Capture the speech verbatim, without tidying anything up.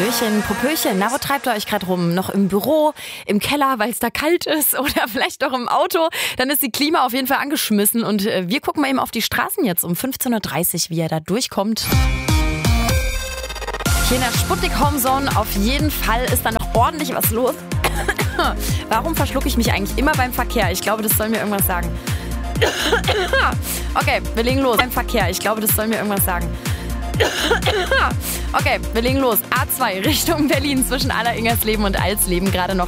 Hallöchen, Popöchen, na, wo treibt ihr euch gerade rum? Noch im Büro, im Keller, weil es da kalt ist oder vielleicht doch im Auto? Dann ist die Klima auf jeden Fall angeschmissen und wir gucken mal eben auf die Straßen jetzt um fünfzehn Uhr dreißig, wie er da durchkommt. Hier in der Sputnik Homezone auf jeden Fall ist da noch ordentlich was los. Warum verschlucke ich mich eigentlich immer beim Verkehr? Ich glaube, das soll mir irgendwas sagen. Okay, wir legen los. Beim Verkehr, ich glaube, das soll mir irgendwas sagen. Okay, wir legen los. A zwei Richtung Berlin zwischen Aller-Ingersleben und Alsleben gerade noch